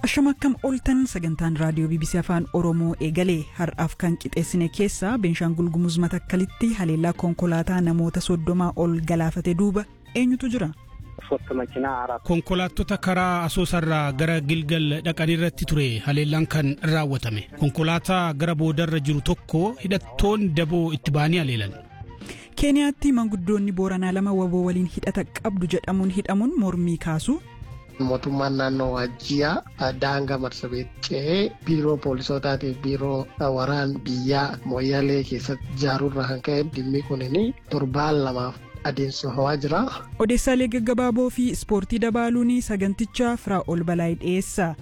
Ashamakkam oltan sagantaan raadiyoo BBC Afaan Oromoo eegalee har'aaf kan qixeessine keessa Beenshaangul Gumuz Matakkalitti haleellaa konkolaataa namoota 30 ol galaafate duuba eenyutu jira? Konkolaattota karaa Asoosarraa gara Gilgal dhaqan irratti ture haleellaan kan raawwatame. Konkolaataa gara boodarra jiru tokko hidhattoonni daboo itti baanii haleelan. Keeniyaatti manguddoonni Booranaa lama waboo waliin hidhata qabdu jedhamuun hidhamuun mormii kaasu. Mootummaan naannoo Waajjiyaa daangaa Marsabee biiroo poolisootaatiif biiroo waraan biyyaa Mooyyalee keessatti ijaaruurraa kan ka'e dhimmi kunini torbaan lamaaf adeemsifamaa jira. Odeessaalee gaggabaaboo fi ispoortii dabaaluun saganticha Firaa'ol Balaayii dhiyeessa.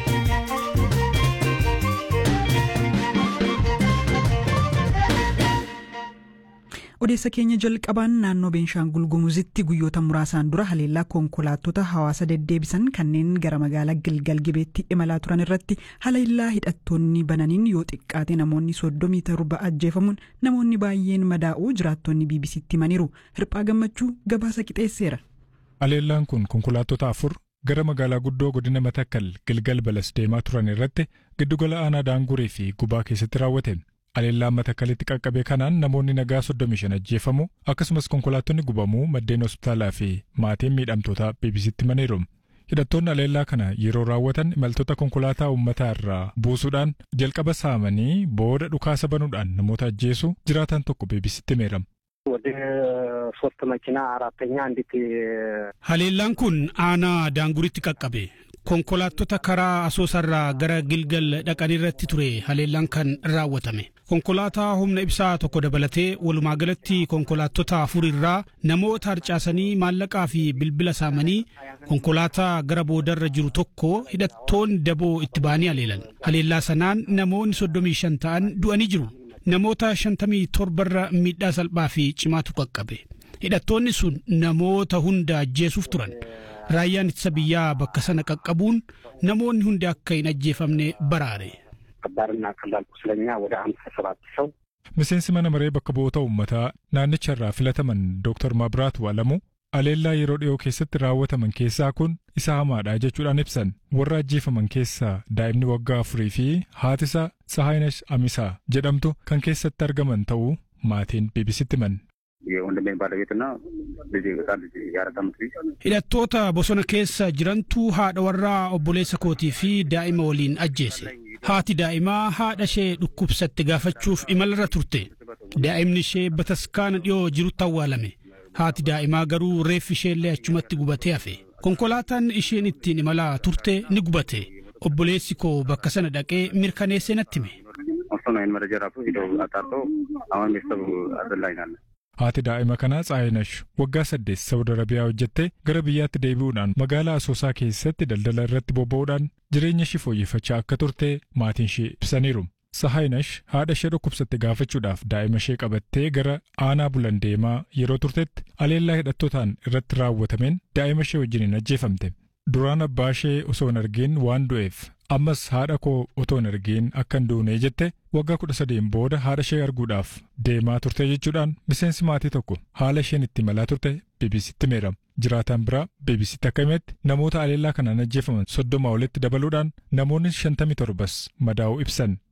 Odeessa keenya jalqabaan naannoo Beenshaangul Gumuzitti guyyoota muraasaan dura haleellaa konkolaattota hawaasa deddeebisan kanneen gara magaalaa Gilgal Gibeetti imalaa turan irratti haleellaa hidhattoonni bananiin yoo xiqqaate namoonni 37 ajjeefamuun namoonni baay'een madaa'uu jiraattonni BBC'tti himaniiru. Hirphaa Gammachuu gabaasa qixeesseera. Haleellaan kun konkolaattota 4 gara magaalaa guddoo godina Matakkal Gilgal Balas deemaa turan irratti giddugala aanaa Daangurii fi Gubaa keessatti raawwate. Haleellaan Matakkalitti qaqqabe kanaan namoonni nagaa 35 ajjeefamu akkasumas konkolaattonni gubamuu maddeen hospitaalaa fi maatiin miidhamtoota BBC'tti himaniiru. Hidhattoonni haleellaa kana yeroo raawwatan imaltoota konkolaataa uummataa irraa buusuudhaan jalqaba saamanii booda dhukaasa banuudhaan namoota ajjeesu jiraatan tokko BBC'tti himeera. Haleellaan kun aanaa Daanguritti qaqqabe. Konkolaattota karaa Asoosarraa gara Gilgal dhaqan irratti ture haleellaan kan raawwatame. Konkolaataa humna ibsaa tokko dabalatee walumaa galatti konkolaattota 4 irraa namoota harcaasanii maallaqaa fi bilbila saamanii konkolaataa gara boodarra jiru tokko hidhattoonni daboo itti baanii haleelan. Haleellaa sanaan namoonni 35 ta'an du'anii jiru. Namoota 57 irra miidhaa salphaa fi cimaatu qaqqabe. Hidhattoonni sun namoota hunda ajjeesuuf turan. Raayyaan ittisa biyyaa bakka sana qaqqabuun namoonni hundi akka hin ajjeefamne baraare. Miseensi mana maree bakka bu'oota uummataa naannicha irraa filataman Dr. Mabraatu Alamuu haleellaa yeroo dhiyoo keessatti raawwataman keessaa kun isa hamaadha jechuudhaan ibsan. Warra ajjeefaman keessaa daa'imni waggaa 4 fi haatisaa Sahayinash Amisaa jedhamtu kan keessatti argaman ta'uu maatiin BBC'tti himan. Hidhattoota bosona keessa jirantu haadha warraa obboleessa kootii fi daa'ima waliin ajjeese. Haati daa'imaa haadha ishee dhukkubsatte gaafachuuf imalarra turte. Daa'imni ishee bataskaana dhiyoo jirutti awwaalame. Haati daa'imaa garuu reeffi isheellee achumatti gubatee hafe. Konkolaataan isheen ittiin imalaa turte ni gubate. Obboleessi koo bakka sana dhaqee mirkaneessee natti hime. Haati daa'ima kanaa Sahayinash waggaa 8 Saudi Arabiyaa hojjettee gara biyyaatti deebi'uudhaan magaalaa Asoosaa keessatti daldala irratti bobba'uudhaan jireenya ishee fooyyeffachaa akka turte maatiin ishee ibsaniiru. Sahayinash haadha ishee dhukkubsatte gaafachuudhaaf daa'ima ishee qabattee gara aanaa bulan deemaa yeroo turtetti haleellaa hidhattootaan irratti raawwatameen daa'ima ishee wajjiniin ajjeefamte. Duraan abbaa ishee osoo hin argin waan du'eef ammas haadha koo otoo hin argin akka hin duune jette waggaa 13 booda haadha ishee arguudhaaf deemaa turte jechuudhaan miseensi maatii tokko haala isheen itti imalaa turte BBC'tti himeera. Jiraataan biraa BBC'tti akka himetti namoota haleellaa kanaan ajjeefaman 30 olitti dabaluudhaan namoonni 57 madaa'uu ibsan.